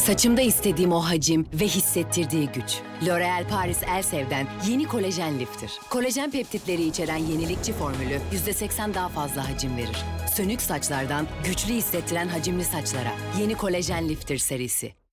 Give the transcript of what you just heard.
Saçımda istediğim o hacim ve hissettirdiği güç. L'Oréal Paris Elsev'den yeni kolajen lifter. Kolajen peptitleri içeren yenilikçi formülü %80 daha fazla hacim verir. Sönük saçlardan güçlü hissettiren hacimli saçlara. Yeni kolajen lifter serisi.